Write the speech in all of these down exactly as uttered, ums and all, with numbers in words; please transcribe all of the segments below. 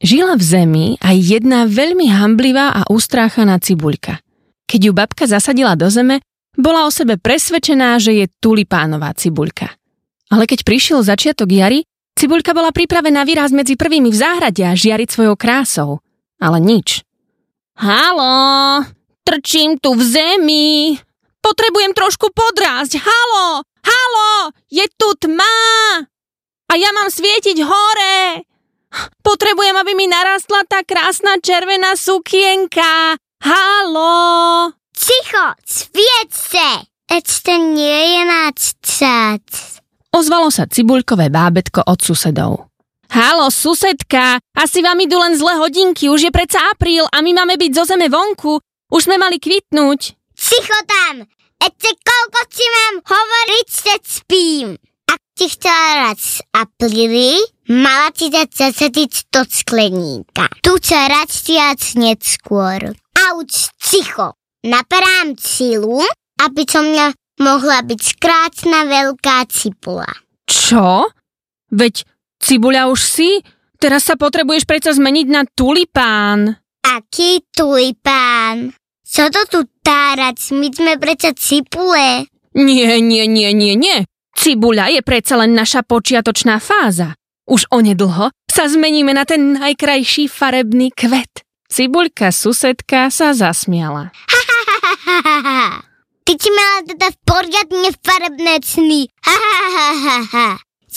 Žila v zemi aj jedna veľmi hanblivá a ustráchaná cibuľka. Keď ju babka zasadila do zeme, bola o sebe presvedčená, že je tulipánová cibuľka. Ale keď prišiel začiatok jary, cibuľka bola pripravená vyrásť medzi prvými v záhrade a žiariť svojou krásou. Ale nič. Haló, trčím tu v zemi. Potrebujem trošku podrásť. Haló, haló, je tu tma. A ja mám svietiť hore. Potrebujem, aby mi narastla tá krásna červená sukienka. Haló! Ticho, svieť sa! Ešte nie je načcať. Ozvalo sa cibuľkové bábätko od susedov. Haló, susedka, asi vám idú len zlé hodinky, už je predsa apríl a my máme byť zo zeme vonku. Už sme mali kvitnúť. Ticho tam! Ešte koľko ti mám hovoriť, keď spím? Ak ti chcela rať z apríli, mala ti dať zasadiť do skleníka. Tu sa rastiac neskôr. Auč, ticho. Naperám cilu, aby som mňa mohla byť krásna veľká cibula. Čo? Veď cibuľa už si? Teraz sa potrebuješ predsa zmeniť na tulipán. Aký tulipán? Čo to tu tárať? My sme predsa cibule. Nie, nie, nie, nie, nie. Cibuľa je predsa len naša počiatočná fáza. Už onedlho sa zmeníme na ten najkrajší farebný kvet. Cibuľka susedka sa zasmiala. Ha, ha, ha, ha, ha, ha. Ty si mala teda poriadne farebné sny. Ha, ha, ha, ha, ha.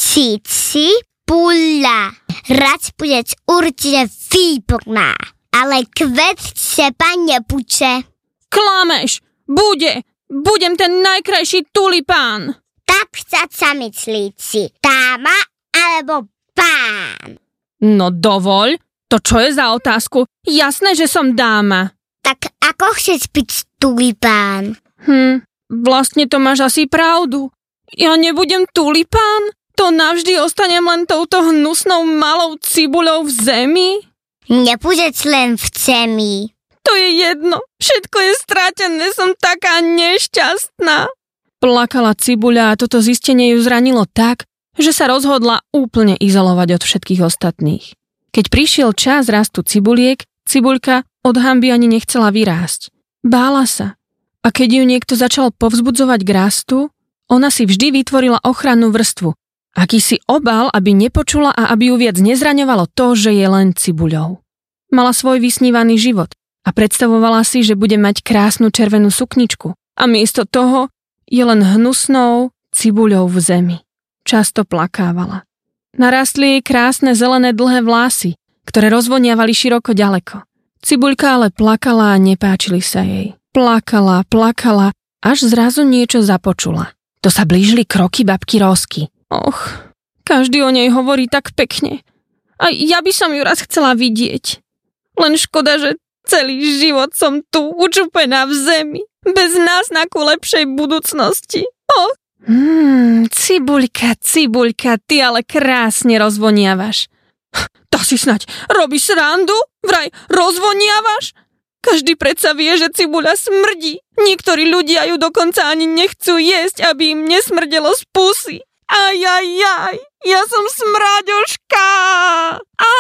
Cici, puľa. Raz budeš určite výborná. Ale kvet seba nebude. Klameš! Bude! Budem ten najkrajší tulipán! Tak sa sa myslí si, dáma alebo pán? No dovoľ, to čo je za otázku? Jasné, že som dáma. Tak ako chceš byť tulipán? Hm, vlastne to máš asi pravdu. Ja nebudem tulipán? To navždy ostanem len touto hnusnou malou cibuľou v zemi? Nebudeš len v zemi. To je jedno, všetko je stratené, som taká nešťastná. Plakala cibuľa a toto zistenie ju zranilo tak, že sa rozhodla úplne izolovať od všetkých ostatných. Keď prišiel čas rastu cibuliek, cibuľka od hanby ani nechcela vyrásť. Bála sa. A keď ju niekto začal povzbudzovať k rastu, ona si vždy vytvorila ochrannú vrstvu. Akýsi obal, aby nepočula a aby ju viac nezraňovalo to, že je len cibuľou. Mala svoj vysnívaný život a predstavovala si, že bude mať krásnu červenú sukničku. A miesto toho je len hnusnou cibuľou v zemi. Často plakávala. Narastli jej krásne zelené dlhé vlasy, ktoré rozvoniavali široko ďaleko. Cibuľka ale plakala a nepáčili sa jej. Plakala, plakala, až zrazu niečo započula. To sa blížili kroky babky Rózky. Och, každý o nej hovorí tak pekne. A ja by som ju raz chcela vidieť. Len škoda, že celý život som tu učupená v zemi. Bez náznaku lepšej budúcnosti. Oh. Hmm, cibuľka, cibuľka, ty ale krásne rozvoniavaš. To si snaď robíš srandu? Vraj rozvoniavaš? Každý predsa vie, že cibuľa smrdí. Niektorí ľudia ju dokonca ani nechcú jesť, aby im nesmrdelo z pusy. Aj, aj, aj, ja som smráďoška. Á!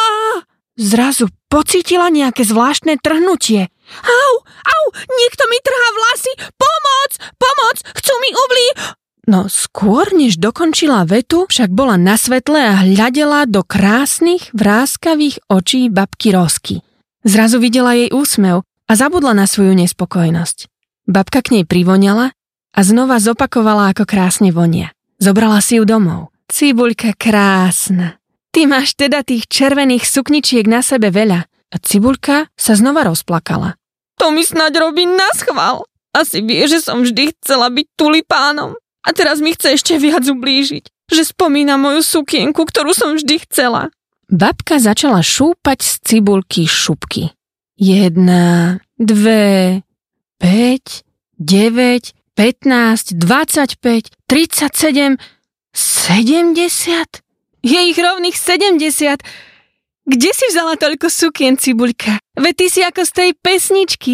Zrazu pocítila nejaké zvláštne trhnutie. Au, au, niekto mi trhá vlasy, pomoc, pomoc, chcú mi ublí... No skôr, než dokončila vetu, však bola na svetle a hľadela do krásnych, vráskavých očí babky Rózky. Zrazu videla jej úsmev a zabudla na svoju nespokojnosť. Babka k nej privoňala a znova zopakovala, ako krásne vonia. Zobrala si ju domov. Cibuľka krásna. Ty máš teda tých červených sukničiek na sebe veľa. A cibuľka sa znova rozplakala. To mi snáď robí naschvál. Asi vie, že som vždy chcela byť tulipánom. A teraz mi chce ešte viac ublížiť. Že spomína moju sukienku, ktorú som vždy chcela. Babka začala šúpať z cibuľky šupky. Jedna, dve, päť, deväť, pätnásť, dvadsaťpäť, tridsaťsedem, sedemdesiat. Je ich rovných sedemdesiat. Kde si vzala toľko sukien, cibuľka? Veď ty si ako z tej pesničky.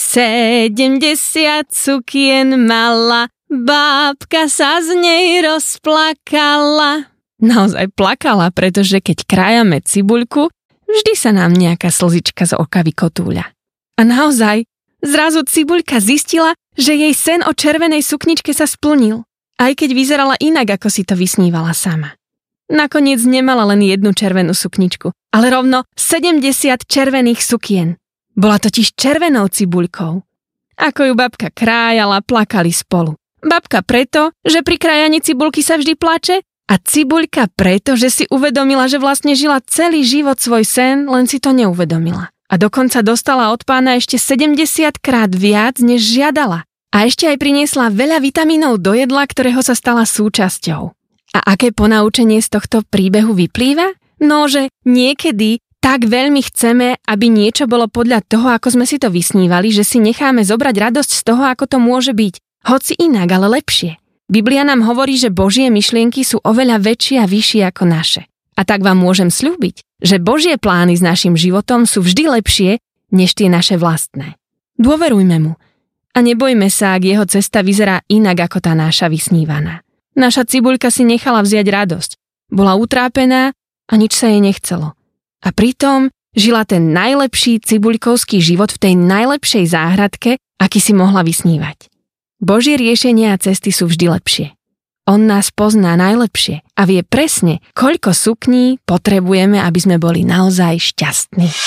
Sedemdesiat sukien mala, bábka sa z nej rozplakala. Naozaj plakala, pretože keď krájame cibuľku, vždy sa nám nejaká slzička z oka vykotúľa. A naozaj, zrazu Cibuľka zistila, že jej sen o červenej sukničke sa splnil, aj keď vyzerala inak, ako si to vysnívala sama. Nakoniec nemala len jednu červenú sukničku, ale rovno sedemdesiat červených sukien. Bola totiž červenou Cibuľkou. Ako ju babka krájala, plakali spolu. Babka preto, že pri krájaní cibulky sa vždy plače, a Cibuľka preto, že si uvedomila, že vlastne žila celý život svoj sen, len si to neuvedomila. A dokonca dostala od pána ešte sedemdesiat krát viac, než žiadala. A ešte aj priniesla veľa vitamínov do jedla, ktorého sa stala súčasťou. A aké ponaučenie z tohto príbehu vyplýva? No, že niekedy tak veľmi chceme, aby niečo bolo podľa toho, ako sme si to vysnívali, že si necháme zobrať radosť z toho, ako to môže byť. Hoci inak, ale lepšie. Biblia nám hovorí, že Božie myšlienky sú oveľa väčšie a vyššie ako naše. A tak vám môžem sľúbiť, že Božie plány s našim životom sú vždy lepšie, než tie naše vlastné. Dôverujme mu a nebojme sa, ak jeho cesta vyzerá inak ako tá naša vysnívaná. Naša Cibuľka si nechala vziať radosť. Bola utrápená a nič sa jej nechcelo. A pritom žila ten najlepší cibuľkovský život v tej najlepšej záhradke, aký si mohla vysnívať. Božie riešenia a cesty sú vždy lepšie. On nás pozná najlepšie a vie presne, koľko sukní potrebujeme, aby sme boli naozaj šťastní.